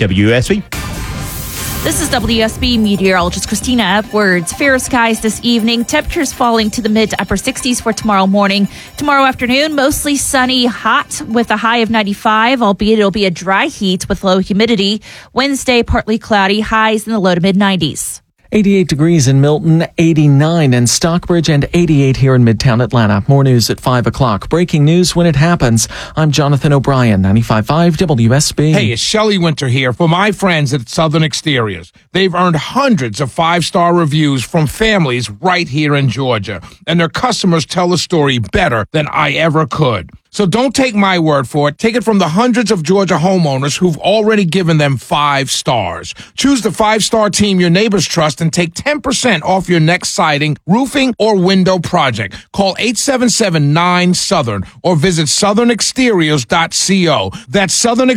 WSB. This is WSB meteorologist Christina Edwards. Fair skies this evening. Temperatures falling to the mid to upper 60s for tomorrow morning. Tomorrow afternoon, mostly sunny, hot with a high of 95, albeit it'll be a dry heat with low humidity. Wednesday, partly cloudy, highs in the low to mid 90s. 88 degrees in Milton, 89 in Stockbridge, and 88 here in Midtown Atlanta. More news at 5 o'clock. Breaking news when it happens. I'm Jonathan O'Brien, 95.5 WSB. Hey, it's Shelley Winter here for my friends at Southern Exteriors. They've earned hundreds of 5-star reviews from families right here in Georgia, and their customers tell the story better than I ever could. So don't take my word for it. Take it from the hundreds of Georgia homeowners who've already given them 5 stars. Choose the 5-star team your neighbors trust and take 10% off your next siding, roofing, or window project. Call 877-9-SOUTHERN or visit southernexteriors.co. That's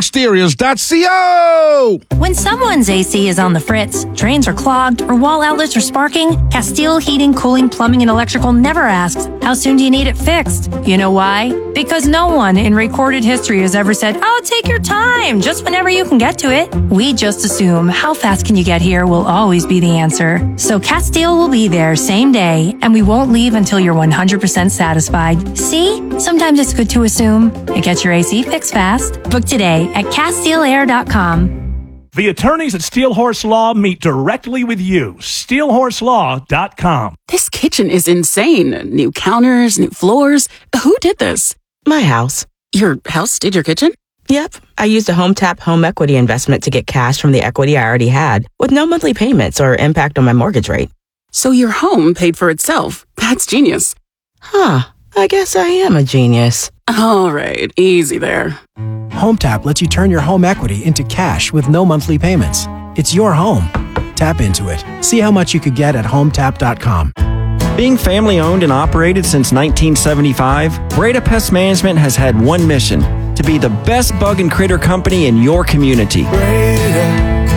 southernexteriors.co! When someone's AC is on the fritz, drains are clogged, or wall outlets are sparking, Castile Heating, Cooling, Plumbing, and Electrical never asks, how soon do you need it fixed? You know why? Because no one in recorded history has ever said, oh, take your time, just whenever you can get to it. We just assume how fast can you get here will always be the answer. So Castile will be there same day, and we won't leave until you're 100% satisfied. See? Sometimes it's good to assume. It gets your AC fixed fast. Book today at CastileAir.com. The attorneys at Steel Horse Law meet directly with you. SteelHorseLaw.com. This kitchen is insane. New counters, new floors. Who did this? My house. Your house did your kitchen? Yep. I used a HomeTap home equity investment to get cash from the equity I already had, with no monthly payments or impact on my mortgage rate. So your home paid for itself. That's genius. Huh. I guess I am a genius. All right. Easy there. HomeTap lets you turn your home equity into cash with no monthly payments. It's your home. Tap into it. See how much you could get at HomeTap.com. Being family owned and operated since 1975, Breda Pest Management has had one mission: to be the best bug and critter company in your community. Breda,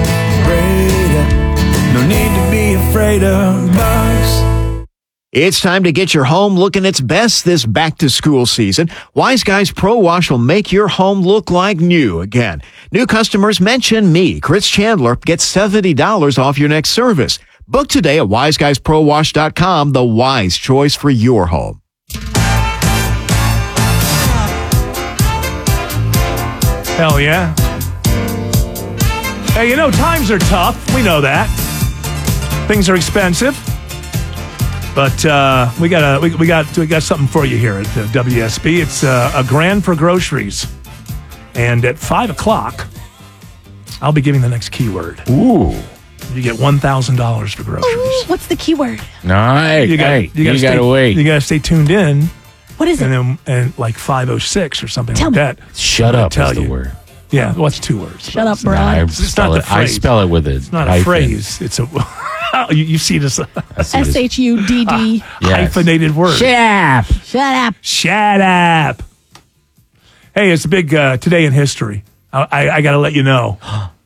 no need to be afraid of bugs. It's time to get your home looking its best this back-to-school season. Wise Guys Pro Wash will make your home look like new again. New customers mention me, Chris Chandler, get $70 off your next service. Book today at wiseguysprowash.com, the wise choice for your home. Hell yeah. Hey, you know, times are tough. We know that. Things are expensive. But we got something for you here at WSB. It's a grand for groceries. And at 5 o'clock, I'll be giving the next keyword. Ooh. You get $1,000 for groceries. Ooh, what's the keyword? Nice. You gotta wait. You gotta stay tuned in. What is it? And like 5:06 or something Tell like me. that. Shut up is the word. Yeah, what's 2 words? Shut up, bro. I spell it with it. It's not a phrase. It's a. You see this? SHUDD. Hyphenated word. Shut up. Shut up. Shut up. Hey, it's a big today in history. I got to let you know.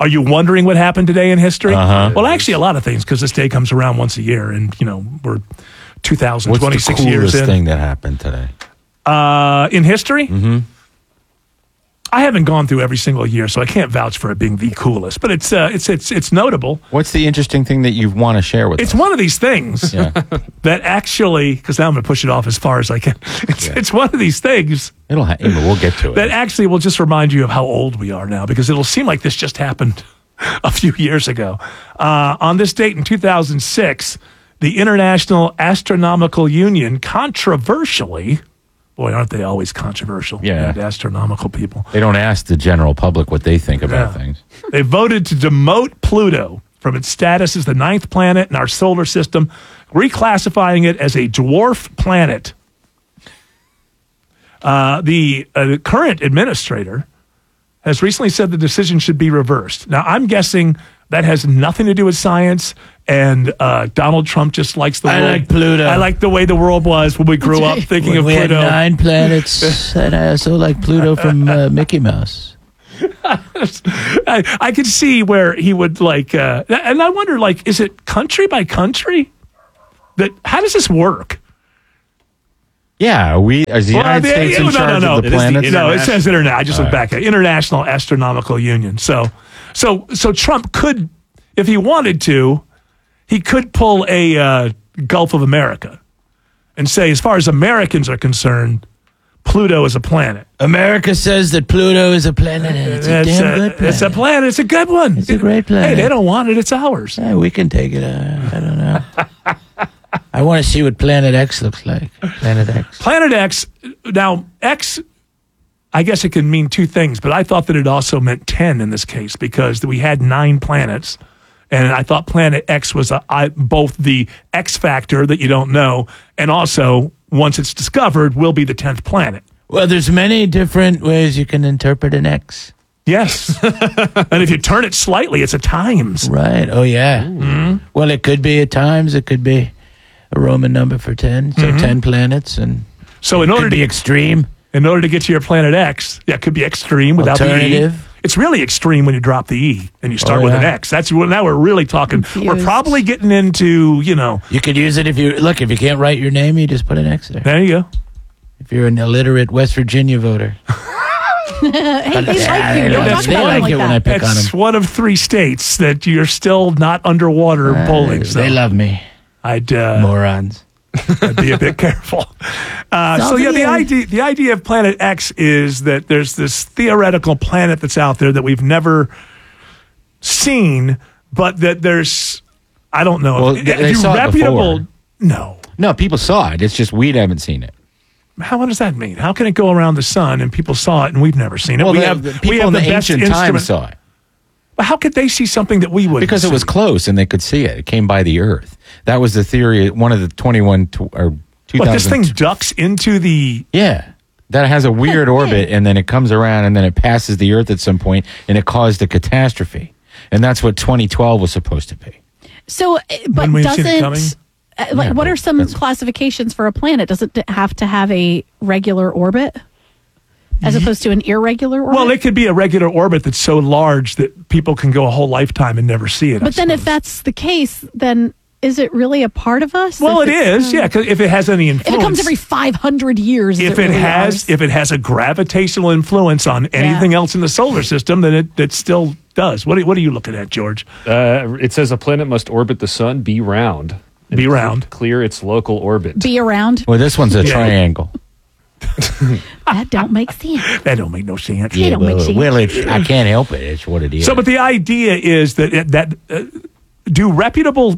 Are you wondering what happened today in history? Uh-huh. Well, actually, a lot of things, because this day comes around once a year, and we're 2026 What's the years coolest in. thing that happened today? In history? Mm-hmm. I haven't gone through every single year, so I can't vouch for it being the coolest. But it's notable. What's the interesting thing that you want to share with us? It's one of these things that actually, because now I'm going to push it off as far as I can. It's one of these things. We'll get to it. That actually will just remind you of how old we are now, because it'll seem like this just happened a few years ago. On this date in 2006, the International Astronomical Union controversially. Boy, aren't they always controversial? Yeah. Astronomical people. They don't ask the general public what they think about things. They voted to demote Pluto from its status as the 9th planet in our solar system, reclassifying it as a dwarf planet. The current administrator has recently said the decision should be reversed. Now, I'm guessing that has nothing to do with science, and Donald Trump just likes the world. I like Pluto. I like the way the world was when we grew up thinking of we Pluto. had 9 planets, and I also like Pluto from Mickey Mouse. I could see where he would and I wonder, is it country by country? How does this work? Yeah, is the United States in charge of the planets? No, it says international. I just looked back at International Astronomical Union. So Trump could, if he wanted to, he could pull a Gulf of America and say, as far as Americans are concerned, Pluto is a planet. America says that Pluto is a planet, and it's a damn good planet. It's a planet. It's a good one. It's a great planet. Hey, they don't want it. It's ours. Yeah, we can take it. I don't know. I want to see what Planet X looks like. Planet X. Planet X. Now, X, I guess it can mean two things, but I thought that it also meant 10 in this case, because we had 9 planets. And I thought Planet X was both the X factor that you don't know, and also, once it's discovered, will be the 10th planet. Well, there's many different ways you can interpret an X. Yes. And if you turn it slightly, it's a times. Right. Oh, yeah. Mm-hmm. Well, it could be a times. It could be a Roman number for 10. So 10 planets. And so in order to be extreme. In order to get to your Planet X, it could be extreme without the E. It's really extreme when you drop the E and you start with an X. Now we're really talking. Confused. We're probably getting into, You could use it if you can't write your name, you just put an X there. There you go. If you're an illiterate West Virginia voter. Hey, they like you. Don't talk about them like when I pick on them. It's one of 3 states that you're still not underwater polling. So they love me. Morons. I'd be a bit careful. The idea of Planet X is that there's this theoretical planet that's out there that we've never seen, but that there's, I don't know. Well, they saw it before. No, people saw it. It's just we haven't seen it. What does that mean? How can it go around the sun and people saw it and we've never seen it? Well, people in the ancient times saw it. But how could they see something that we wouldn't? Because it was close and they could see it. It came by the Earth. That was the theory. One of the 2000. What, this thing ducks into the? Yeah, that has a weird orbit, and then it comes around, and then it passes the Earth at some point, and it caused a catastrophe. And that's what 2012 was supposed to be. So, but doesn't what are some classifications for a planet? Does it have to have a regular orbit? As opposed to an irregular orbit? Well, it could be a regular orbit that's so large that people can go a whole lifetime and never see it. But then if that's the case, then is it really a part of us? Well, it is, yeah, because if it has any influence. If it comes every 500 years, if it has a gravitational influence on anything else in the solar system, then it still does. What are you looking at, George? It says a planet must orbit the sun, be round. Clear its local orbit. Be around? Well, this one's a triangle. That don't make sense. That don't make no sense. Yeah, don't make sense. Well, I can't help it. It's what it is. So, but the idea is that do reputable...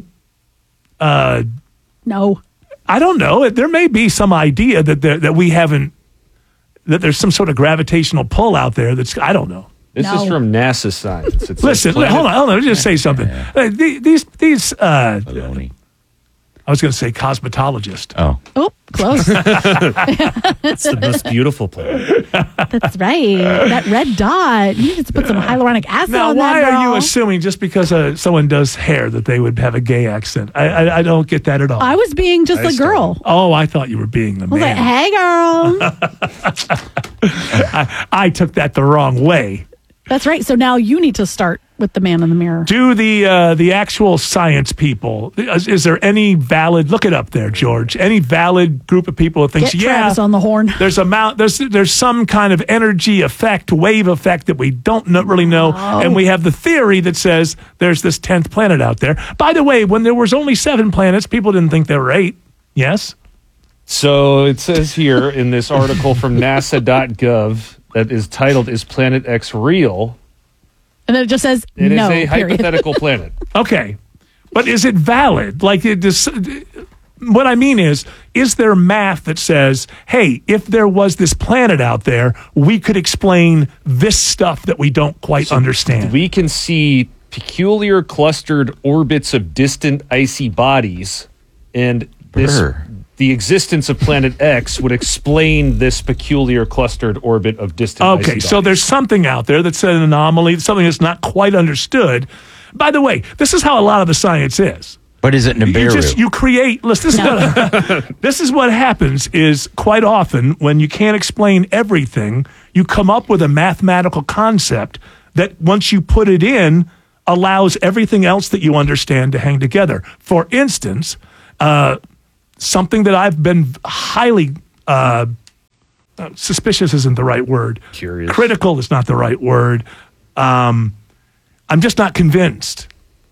no. I don't know. There may be some idea that we haven't... That there's some sort of gravitational pull out there that's... I don't know. This is from NASA Science. Listen, hold on. Let me just say something. These baloney. I was going to say cosmetologist. Oh, close. It's the most beautiful planet. That's right. That red dot. You need to put some hyaluronic acid now, on that. Now, why are you assuming just because someone does hair that they would have a gay accent? I don't get that at all. I was being just a girl. Oh, I thought you were being the I was man. like, hey, girl. I took that the wrong way. That's right. So now you need to start with the man in the mirror. Do the actual science people, is there any valid, look it up there, George, any valid group of people that thinks, Get Travis on the horn. There's some kind of energy effect, wave effect that we don't really know. Oh. And we have the theory that says there's this 10th planet out there. By the way, when there was only 7 planets, people didn't think there were 8. Yes? So it says here in this article from NASA.gov that is titled, "Is Planet X Real?" And then it just says It no. is a period. hypothetical planet. Okay. But is it valid? Like, what I mean is there math that says, hey, if there was this planet out there, we could explain this stuff that we don't quite understand? We can see peculiar clustered orbits of distant icy bodies, and the existence of Planet X would explain this peculiar clustered orbit of distant icy bodies. So there's something out there that's an anomaly, something that's not quite understood. By the way, this is how a lot of the science is. But is it Nibiru? You create. Listen, this is what happens. Is quite often when you can't explain everything, you come up with a mathematical concept that once you put it in, allows everything else that you understand to hang together. For instance, something that I've been highly suspicious isn't the right word. Curious. Critical is not the right word. I'm just not convinced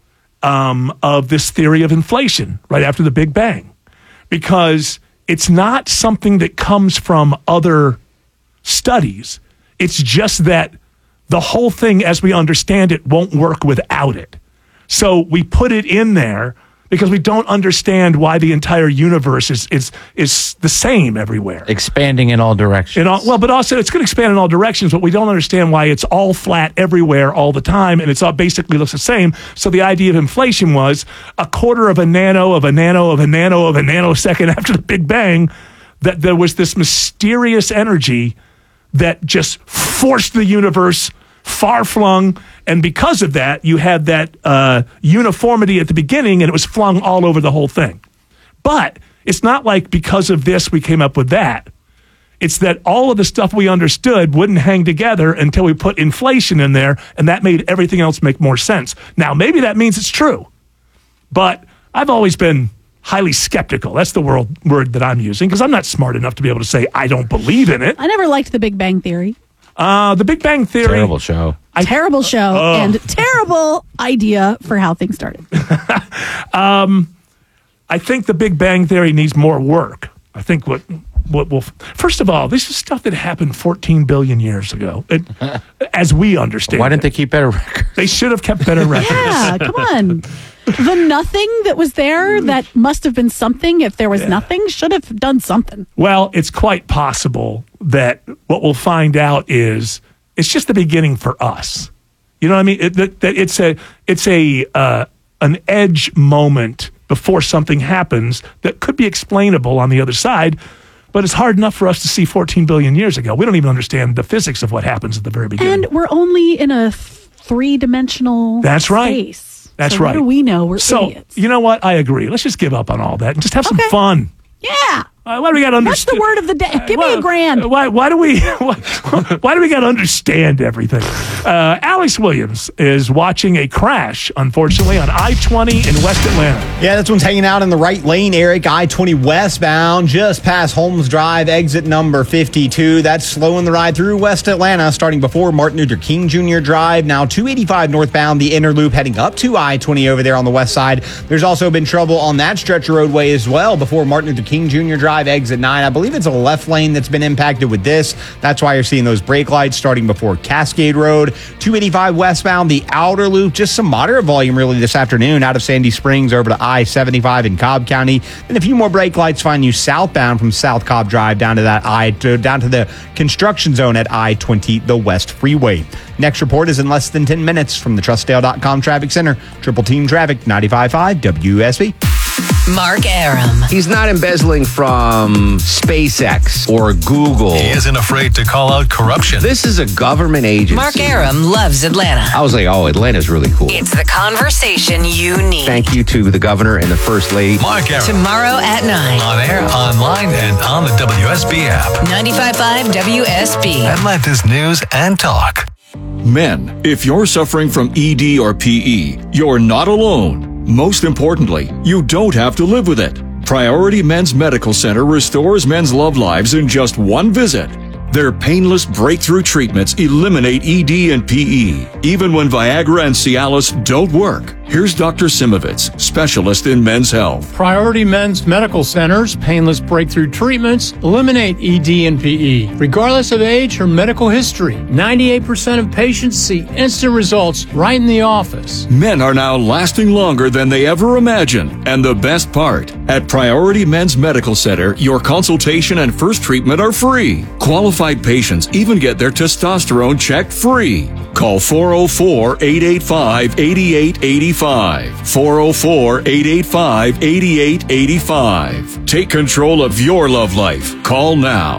of this theory of inflation right after the Big Bang, because it's not something that comes from other studies. It's just that the whole thing as we understand it won't work without it. So we put it in there because we don't understand why the entire universe is the same everywhere. Expanding in all directions. But also it's going to expand in all directions, but we don't understand why it's all flat everywhere all the time, and it's all basically looks the same. So the idea of inflation was a quarter of a nano of a nano of a nano of a nanosecond after the Big Bang, that there was this mysterious energy that just forced the universe far-flung, and because of that, you had that uniformity at the beginning, and it was flung all over the whole thing. But it's not like because of this we came up with that. It's that all of the stuff we understood wouldn't hang together until we put inflation in there, and that made everything else make more sense. Now, maybe that means it's true, but I've always been highly skeptical. That's the word that I'm using, because I'm not smart enough to be able to say I don't believe in it. I never liked the Big Bang Theory. The Big Bang Theory. Terrible show. Terrible show and terrible idea for how things started. I think the Big Bang Theory needs more work. I think what will, first of all, this is stuff that happened 14 billion years ago, as we understand. Why didn't they keep better records? They should have kept better records. Yeah, come on. The nothing that was there that must have been something, if there was nothing, should have done something. Well, it's quite possible that what we'll find out is it's just the beginning for us. You know what I mean? It's an edge moment before something happens that could be explainable on the other side, but it's hard enough for us to see 14 billion years ago. We don't even understand the physics of what happens at the very beginning. And we're only in a three-dimensional That's right. space. That's so right. What do we know? We're idiots. You know what? I agree. Let's just give up on all that and just have some fun. Yeah. Why do we got to understand? That's the word of the day. Give me a grand. Why do we got to understand everything? Alex Williams is watching a crash, unfortunately, on I-20 in West Atlanta. Yeah, this one's hanging out in the right lane, Eric. I-20 westbound, just past Holmes Drive, exit number 52. That's slowing the ride through West Atlanta, starting before Martin Luther King Jr. Drive. Now 285 northbound, the inner loop heading up to I-20 over there on the west side. There's also been trouble on that stretch of roadway as well before Martin Luther King Jr. Drive, exit 9. I believe it's a left lane that's been impacted with this. That's why you're seeing those brake lights starting before Cascade Road. 285 westbound, the outer loop, just some moderate volume really this afternoon out of Sandy Springs over to I-75 in Cobb County. And a few more brake lights find you southbound from South Cobb Drive down to the construction zone at I-20, the West Freeway. Next report is in less than 10 minutes from the TrustDale.com Traffic Center. Triple Team Traffic, 95.5 WSB. Mark Arum. He's not embezzling from SpaceX or Google. He isn't afraid to call out corruption. This is a government agency. Mark Arum loves Atlanta. I was like, oh, Atlanta's really cool. It's the conversation you need. Thank you to the governor and the first lady. Mark Arum. Tomorrow at 9. On air, online, and on the WSB app. 95.5 WSB. Atlanta's News and Talk. Men, if you're suffering from ED or PE, you're not alone. Most importantly, you don't have to live with it. Priority Men's Medical Center restores men's love lives in just one visit. Their painless breakthrough treatments eliminate ED and PE, even when Viagra and Cialis don't work. Here's Dr. Simovitz, specialist in men's health. Priority Men's Medical Center's painless breakthrough treatments eliminate ED and PE, regardless of age or medical history. 98% of patients see instant results right in the office. Men are now lasting longer than they ever imagined. And the best part, at Priority Men's Medical Center, your consultation and first treatment are free. Qualified patients even get their testosterone checked free. Call 404-885-8885. 404-885-8885. Take control of your love life. Call now.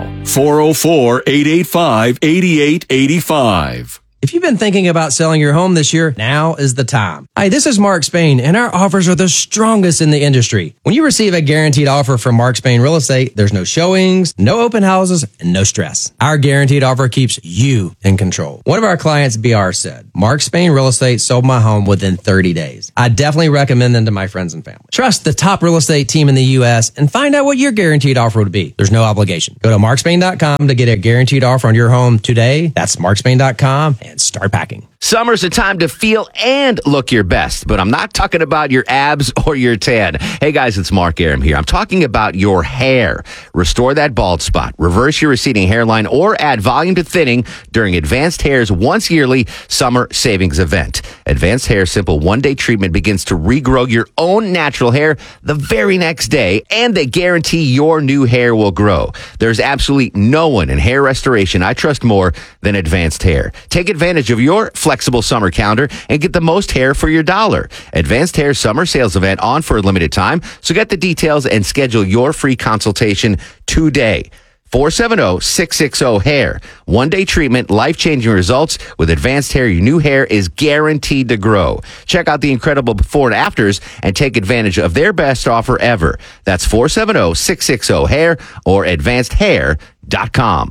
404-885-8885. If you've been thinking about selling your home this year, now is the time. Hi, this is Mark Spain, and our offers are the strongest in the industry. When you receive a guaranteed offer from Mark Spain Real Estate, there's no showings, no open houses, and no stress. Our guaranteed offer keeps you in control. One of our clients, BR, said, Mark Spain Real Estate sold my home within 30 days. I definitely recommend them to my friends and family. Trust the top real estate team in the U.S. and find out what your guaranteed offer would be. There's no obligation. Go to markspain.com to get a guaranteed offer on your home today. That's markspain.com and start packing. Summer's a time to feel and look your best, but I'm not talking about your abs or your tan. Hey guys, it's Mark Aram here. I'm talking about your hair. Restore that bald spot, reverse your receding hairline, or add volume to thinning during Advanced Hair's once yearly summer savings event. Advanced Hair's simple one-day treatment begins to regrow your own natural hair the very next day, and they guarantee your new hair will grow. There's absolutely no one in hair restoration I trust more than Advanced Hair. Take advantage of your flexible summer calendar and get the most hair for your dollar. Advanced Hair summer sales event on for a limited time, so get the details and schedule your free consultation today. 470-660-HAIR. One-day treatment, life-changing results. With Advanced Hair, your new hair is guaranteed to grow. Check out the incredible before and afters and take advantage of their best offer ever. That's 470-660-HAIR or advancedhair.com.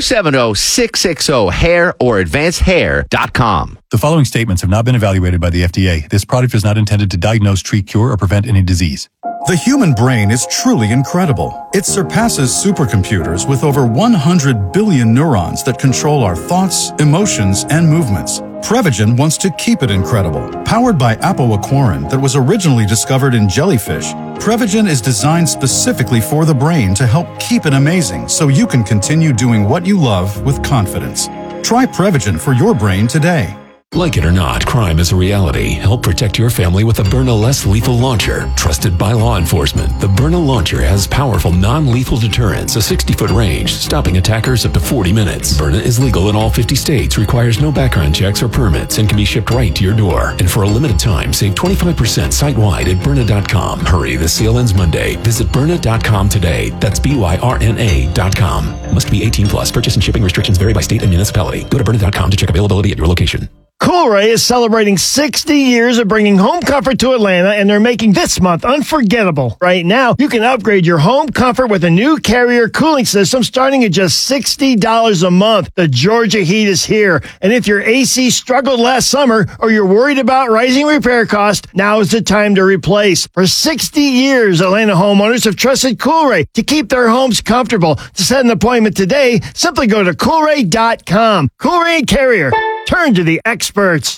470-660-HAIR or advancedhair.com. The following statements have not been evaluated by the FDA. This product is not intended to diagnose, treat, cure, or prevent any disease. The human brain is truly incredible. It surpasses supercomputers with over 100 billion neurons that control our thoughts, emotions, and movements. Prevagen wants to keep it incredible. Powered by apoaquarin that was originally discovered in jellyfish, Prevagen is designed specifically for the brain to help keep it amazing so you can continue doing what you love with confidence. Try Prevagen for your brain today. Like it or not, crime is a reality. Help protect your family with the Byrna Less Lethal Launcher. Trusted by law enforcement, the Byrna Launcher has powerful non-lethal deterrence, a 60-foot range, stopping attackers up to 40 minutes. Byrna is legal in all 50 states, requires no background checks or permits, and can be shipped right to your door. And for a limited time, save 25% site-wide at Byrna.com. Hurry, the sale ends Monday. Visit Byrna.com today. That's BYRNA.com. Must be 18 plus. Purchase and shipping restrictions vary by state and municipality. Go to Byrna.com to check availability at your location. Coolray is celebrating 60 years of bringing home comfort to Atlanta, and they're making this month unforgettable. Right now, you can upgrade your home comfort with a new Carrier cooling system starting at just $60 a month. The Georgia heat is here, and if your AC struggled last summer or you're worried about rising repair costs, now is the time to replace. For 60 years, Atlanta homeowners have trusted Coolray to keep their homes comfortable. To set an appointment today, simply go to Coolray.com. Coolray and Carrier. Turn to the experts.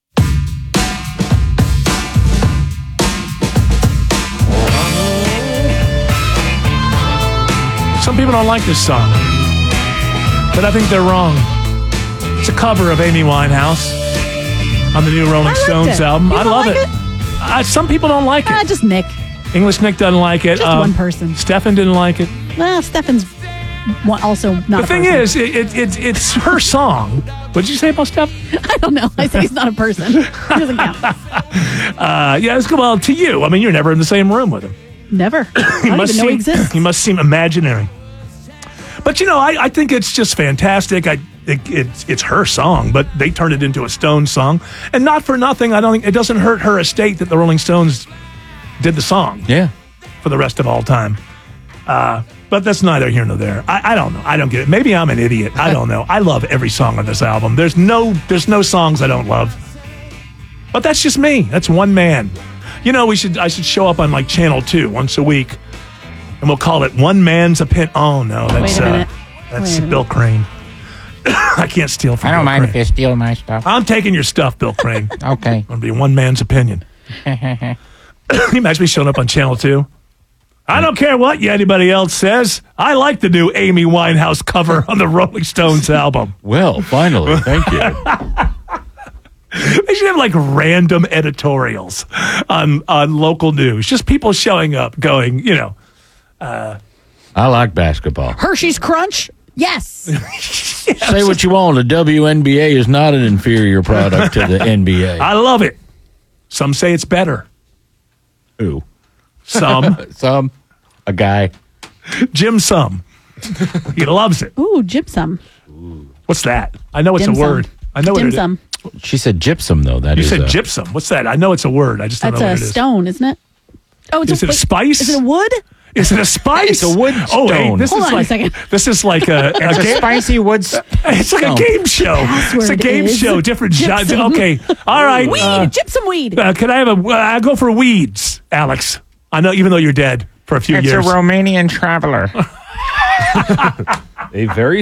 Some people don't like this song, but I think they're wrong. It's a cover of Amy Winehouse on the new Rolling Stones album. I love it. Some people don't like it. Just Nick. English Nick doesn't like it. Just one person. Stefan didn't like it. Well, Stefan's also not. The thing is, it's her song. What did you say about Stefan? I don't know. I say he's not a person. He doesn't count. Yeah, it's well to you. I mean, you're never in the same room with him. Never. I don't even know he exists. He must seem imaginary. But you know, I think it's just fantastic. It's her song, but they turned it into a Stones song, and not for nothing. I don't think it doesn't hurt her estate that the Rolling Stones did the song. Yeah, for the rest of all time. But that's neither here nor there. I don't know. I don't get it. Maybe I'm an idiot. I don't know. I love every song on this album. There's no songs I don't love. But that's just me. That's one man. You know, I should show up on like Channel 2 once a week, and we'll call it One Man's Opinion. Oh no, that's Bill Crane. I can't steal from. I don't Bill mind Crane. if you steal my stuff. I'm taking your stuff, Bill Crane. Okay. I'm gonna be One Man's Opinion. Can you imagine me showing up on Channel 2? I don't care what anybody else says. I like the new Amy Winehouse cover on the Rolling Stones album. Well, finally, thank you. They should have like random editorials on local news. Just people showing up, going, I like basketball. Hershey's Crunch? Yes. Say what you want. The WNBA is not an inferior product to the NBA. I love it. Some say it's better. Who? Some. A guy. Jim Sum. He loves it. Ooh, gypsum. What's that? I know it's Dim a word. sum. I know Dim what it sum. is. She said gypsum, though. You said gypsum. What's that? I know it's a word. I just don't That's know what a it is. stone, isn't it? Oh, Is it a spice? Is it a wood? Is it a spice? It's a wood Oh, hey, stone. this Hold is on a like second. this is like a game. spicy wood stone. It's like a game show. It's a Password game is show. Different gypsum. genres. Okay. All right. Weed. Gypsum weed. Can I have I go for weeds, Alex. I know, even though you're dead for a few It's years. a Romanian traveler. A very